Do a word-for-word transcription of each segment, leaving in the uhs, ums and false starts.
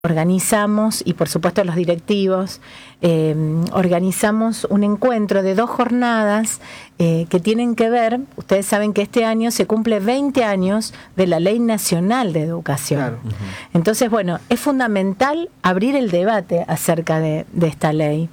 organizamos, y por supuesto los directivos, eh, organizamos un encuentro de dos jornadas eh, que tienen que ver, ustedes saben que este año se cumple veinte años de la Ley Nacional de Educación. Claro. Uh-huh. Entonces, bueno, es fundamental abrir el debate acerca de, de esta ley.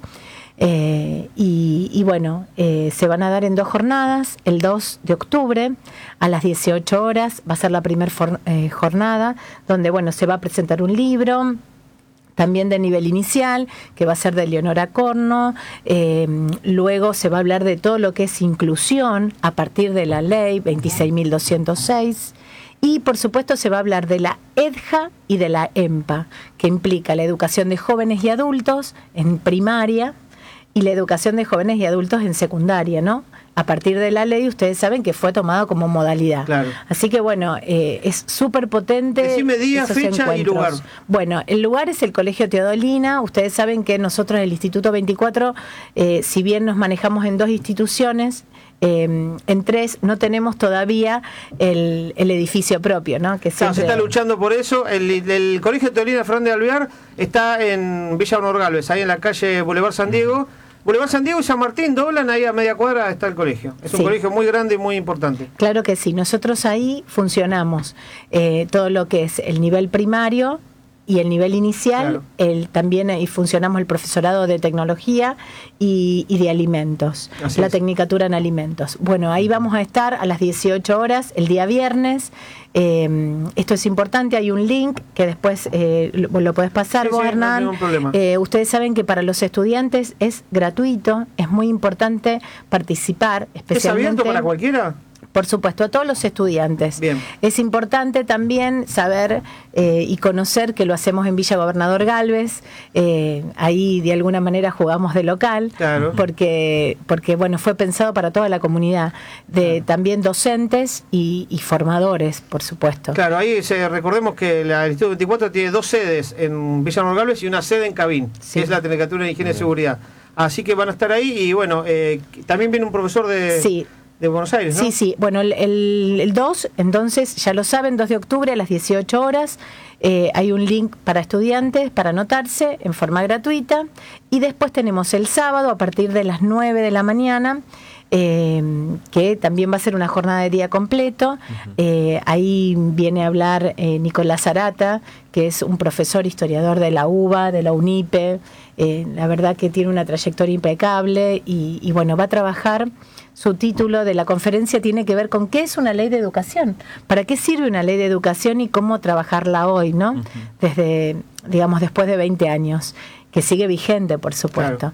Eh, y, y bueno, eh, se van a dar en dos jornadas, el dos de octubre a las dieciocho horas va a ser la primera eh, jornada, donde bueno, se va a presentar un libro, también de nivel inicial, que va a ser de Leonora Corno, eh, luego se va a hablar de todo lo que es inclusión a partir de la ley veintiséis mil doscientos seis, y por supuesto se va a hablar de la EDJA y de la EMPA, que implica la educación de jóvenes y adultos en primaria, y la educación de jóvenes y adultos en secundaria, ¿no? A partir de la ley, ustedes saben que fue tomado como modalidad. Claro. Así que, bueno, eh, es súper potente. Decime día, fecha encuentros. Y lugar. Bueno, el lugar es el Colegio Teodolina. Ustedes saben que nosotros en el Instituto veinticuatro, eh, si bien nos manejamos en dos instituciones, Eh, en tres no tenemos todavía el, el edificio propio, ¿no? Que siempre... no, se está luchando por eso. El, el Colegio Teodolina Fernández de Alvear está en Villa Honor Galvez, ahí en la calle Boulevard San Diego. Boulevard San Diego y San Martín doblan, ahí a media cuadra está el colegio. Es un sí. colegio muy grande y muy importante. Claro que sí, nosotros ahí funcionamos eh, todo lo que es el nivel primario y el nivel inicial, claro. el, también ahí funcionamos el profesorado de tecnología y, y de alimentos, Así la es. tecnicatura en alimentos. Bueno, ahí vamos a estar a las dieciocho horas el día viernes. Eh, esto es importante, hay un link que después eh, lo, lo podés pasar, sí, vos, sí, Hernán. No hay ningún problema. Eh, ustedes saben que para los estudiantes es gratuito, es muy importante participar, especialmente... ¿Es abierto para cualquiera? Por supuesto, a todos los estudiantes. Bien. Es importante también saber eh, y conocer que lo hacemos en Villa Gobernador Galvez. Eh, ahí de alguna manera jugamos de local, claro. porque, porque bueno, fue pensado para toda la comunidad, de claro. también docentes y, y formadores, por supuesto. Claro, ahí se, recordemos que la, el Instituto veinticuatro tiene dos sedes en Villa Gobernador Galvez y una sede en Cabín, sí. que es la Tecnicatura de Higiene y Seguridad. Así que van a estar ahí y bueno, eh, también viene un profesor de... Sí. De Buenos Aires, ¿no? Sí, sí. Bueno, el, el, el dos, entonces, ya lo saben, dos de octubre a las dieciocho horas, eh, hay un link para estudiantes para anotarse en forma gratuita. Y después tenemos el sábado a partir de las nueve de la mañana, eh, que también va a ser una jornada de día completo. Uh-huh. Eh, ahí viene a hablar eh, Nicolás Arata, que es un profesor historiador de la UBA, de la UNIPE. Eh, la verdad que tiene una trayectoria impecable y, y bueno, va a trabajar. Su título de la conferencia tiene que ver con qué es una ley de educación, para qué sirve una ley de educación y cómo trabajarla hoy, ¿no? Uh-huh. Desde, digamos, después de veinte años, que sigue vigente, por supuesto. Claro.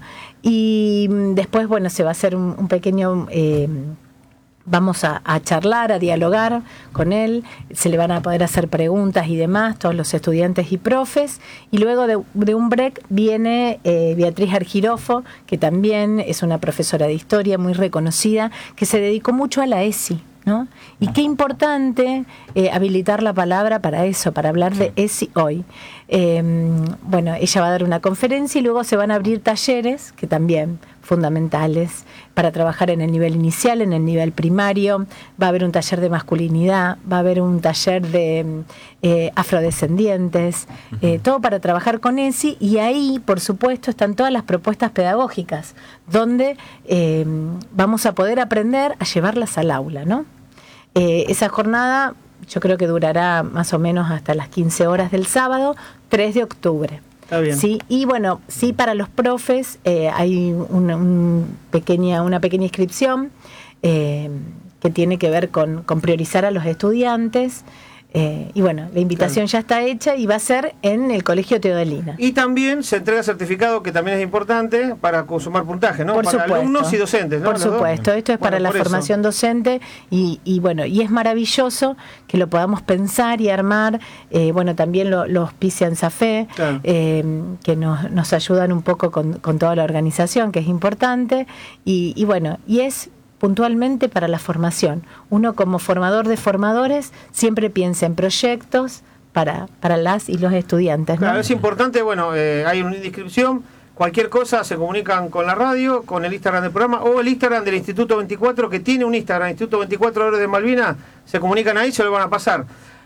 Y después, bueno, se va a hacer un, un pequeño... Eh, Vamos a, a charlar, a dialogar con él, se le van a poder hacer preguntas y demás, todos los estudiantes y profes, y luego de, de un break viene eh, Beatriz Argirofo, que también es una profesora de historia muy reconocida, que se dedicó mucho a la ESI, ¿no? Y qué importante eh, habilitar la palabra para eso, para hablar de ESI hoy. Eh, bueno, ella va a dar una conferencia y luego se van a abrir talleres, que también fundamentales para trabajar en el nivel inicial, en el nivel primario. Va a haber un taller de masculinidad, va a haber un taller de eh, afrodescendientes, eh, todo para trabajar con ESI, y ahí, por supuesto, están todas las propuestas pedagógicas, donde eh, vamos a poder aprender a llevarlas al aula, ¿no? Eh, esa jornada yo creo que durará más o menos hasta las quince horas del sábado, tres de octubre. Está bien. Sí, y bueno, sí, para los profes eh, hay una, un pequeña, una pequeña inscripción eh, que tiene que ver con, con priorizar a los estudiantes. Eh, y bueno, la invitación claro. ya está hecha y va a ser en el Colegio Teodolina. Y también se entrega certificado, que también es importante, para consumar puntaje, ¿no? Por para supuesto. Alumnos y docentes, ¿no? Por supuesto, esto es bueno, para la formación eso. docente y, y bueno, y es maravilloso que lo podamos pensar y armar. Eh, bueno, también lo, los auspicia ANSAFE, claro. eh, que nos, nos ayudan un poco con, con toda la organización, que es importante. Y, y bueno, y es puntualmente para la formación. Uno como formador de formadores siempre piensa en proyectos para, para las y los estudiantes, ¿no? Claro, es importante, bueno, eh, hay una inscripción, cualquier cosa se comunican con la radio, con el Instagram del programa o el Instagram del Instituto veinticuatro, que tiene un Instagram, Instituto veinticuatro Héroes de Malvinas, se comunican ahí, se lo van a pasar.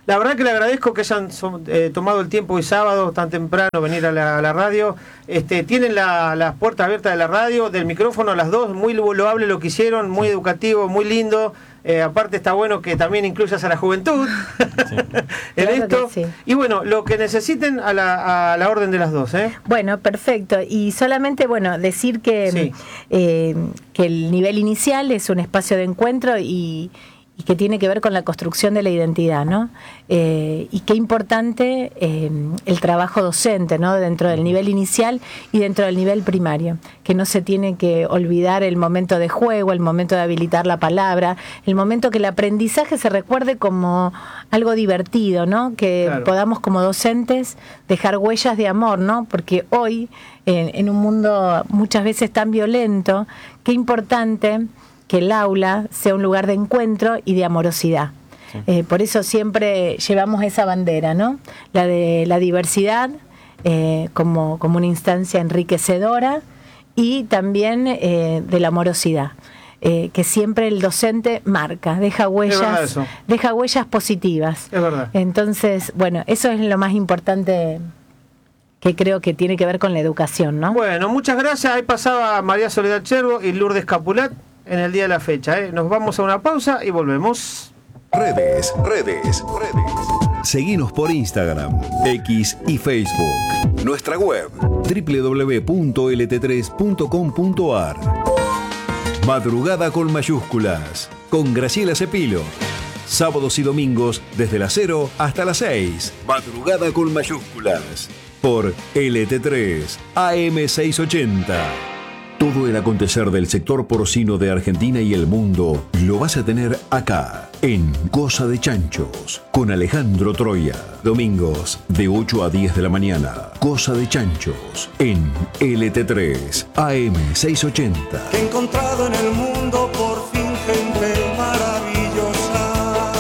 La verdad que le agradezco que hayan eh, tomado el tiempo hoy sábado, tan temprano, venir a la, a la radio. Este, tienen la, las puertas abiertas de la radio, del micrófono, las dos. Muy loable lo que hicieron, muy educativo, muy lindo. Eh, aparte está bueno que también incluyas a la juventud sí. en claro esto. Sí. Y bueno, lo que necesiten a la, a la orden de las dos. ¿eh? Bueno, perfecto. Y solamente, bueno, decir que, sí. eh, que el nivel inicial es un espacio de encuentro y... y que tiene que ver con la construcción de la identidad, ¿no? Eh, y qué importante eh, el trabajo docente, ¿no? Dentro del nivel inicial y dentro del nivel primario, que no se tiene que olvidar el momento de juego, el momento de habilitar la palabra, el momento que el aprendizaje se recuerde como algo divertido, ¿no? Que claro. podamos como docentes dejar huellas de amor, ¿no? Porque hoy, en, en un mundo muchas veces tan violento, qué importante que el aula sea un lugar de encuentro y de amorosidad. Sí. Eh, por eso siempre llevamos esa bandera, ¿no? La de la diversidad eh, como, como una instancia enriquecedora y también eh, de la amorosidad, eh, que siempre el docente marca, deja huellas, deja huellas positivas. Es verdad. Entonces, bueno, eso es lo más importante que creo que tiene que ver con la educación, ¿no? Bueno, muchas gracias. Ahí pasaba María Soledad Cherbo y Lourdes Capulat en el día de la fecha. ¿eh? Nos vamos a una pausa y volvemos. Redes, redes, redes. Seguinos por Instagram, X y Facebook. Nuestra web, doble u doble u doble u punto ele te tres punto com punto a r. Madrugada con mayúsculas, con Graciela Cepilo. Sábados y domingos desde las cero hasta las seis. Madrugada con mayúsculas. Por L T tres, A M seiscientos ochenta. Todo el acontecer del sector porcino de Argentina y el mundo lo vas a tener acá, en Cosa de Chanchos, con Alejandro Troya. Domingos, de ocho a diez de la mañana. Cosa de Chanchos, en L T tres, A M seiscientos ochenta. He encontrado en el mundo por fin gente maravillosa.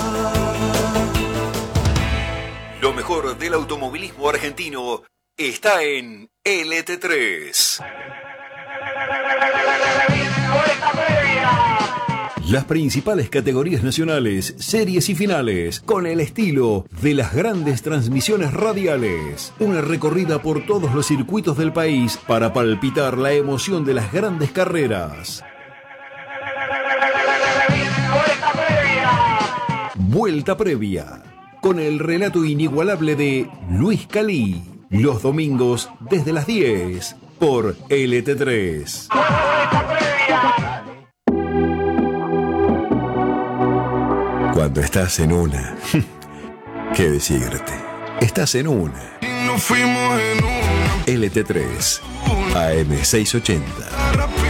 Lo mejor del automovilismo argentino está en L T tres. Las principales categorías nacionales, series y finales, con el estilo de las grandes transmisiones radiales. Una recorrida por todos los circuitos del país para palpitar la emoción de las grandes carreras. Vuelta Previa, con el relato inigualable de Luis Calí. Los domingos desde las diez por L T tres. Cuando estás en una, ¿qué decirte? Estás en una. L T tres, A M seiscientos ochenta.